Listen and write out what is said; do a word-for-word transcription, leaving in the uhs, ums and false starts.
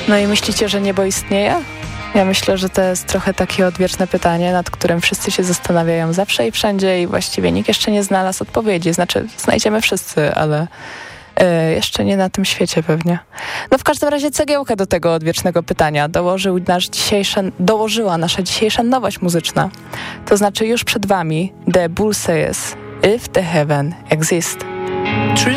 No i myślicie, że niebo istnieje? Ja myślę, że to jest trochę takie odwieczne pytanie, nad którym wszyscy się zastanawiają zawsze i wszędzie i właściwie nikt jeszcze nie znalazł odpowiedzi. Znaczy, znajdziemy wszyscy, ale y, jeszcze nie na tym świecie pewnie. No w każdym razie cegiełkę do tego odwiecznego pytania dołożył nasz dzisiejsza, dołożyła nasza dzisiejsza nowość muzyczna. To znaczy już przed wami The Bull Says, If the Heaven Exists. True